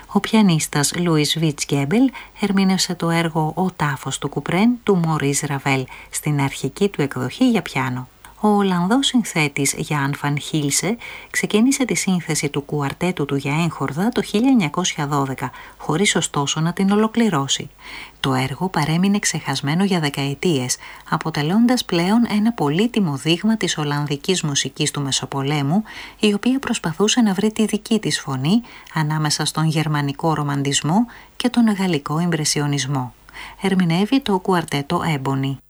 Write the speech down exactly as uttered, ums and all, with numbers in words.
Ο πιανίστας Λούις Βιτς-Γκέμπελ ερμήνευσε το έργο «Ο τάφος του Κουπρέν» του Μωρίς Ραβέλ στην αρχική του εκδοχή για πιάνο. Ο Ολλανδός συνθέτης Γιάν Φαν Χίλσε ξεκίνησε τη σύνθεση του κουαρτέτου του για έγχορδα το χίλια εννιακόσια δώδεκα, χωρίς ωστόσο να την ολοκληρώσει. Το έργο παρέμεινε ξεχασμένο για δεκαετίες, αποτελώντας πλέον ένα πολύτιμο δείγμα της Ολλανδικής μουσικής του Μεσοπολέμου, η οποία προσπαθούσε να βρει τη δική της φωνή ανάμεσα στον γερμανικό ρομαντισμό και τον γαλλικό ιμπρεσιονισμό. Ερμηνεύει το κουαρτέτο Έμπονι.